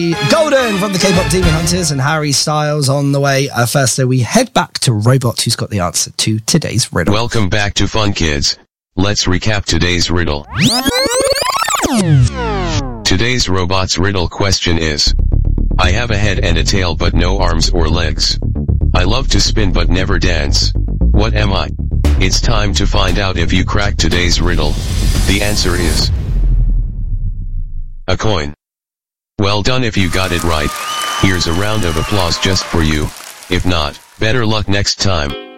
Golden from the K-pop Demon Hunters and Harry Styles on the way. First, though, we head back to Robot, who's got the answer to today's riddle. Welcome back to Fun Kids. Let's recap today's riddle. Today's Robot's riddle question is: I have a head and a tail but no arms or legs. I love to spin but never dance. What am I? It's time to find out if you crack today's riddle. The answer is a coin. Well done if you got it right. Here's a round of applause just for you. If not, better luck next time.